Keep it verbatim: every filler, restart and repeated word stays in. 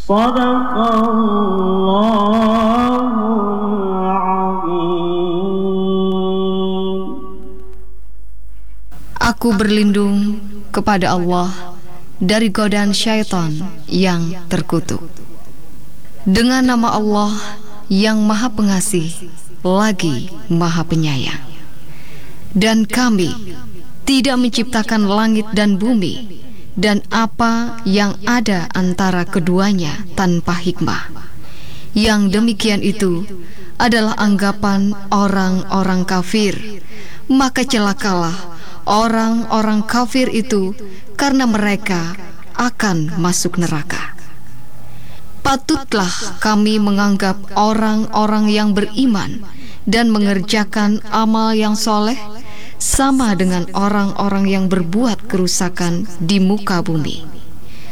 Shadaqallahul azim. Aku berlindung kepada Allah dari godaan syaitan yang terkutuk. Dengan nama Allah yang Maha Pengasih lagi Maha Penyayang. Dan kami tidak menciptakan langit dan bumi dan apa yang ada antara keduanya tanpa hikmah. Yang demikian itu adalah anggapan orang-orang kafir. Maka celakalah orang-orang kafir itu, karena mereka akan masuk neraka. Patutlah kami menganggap orang-orang yang beriman dan mengerjakan amal yang soleh sama dengan orang-orang yang berbuat kerusakan di muka bumi.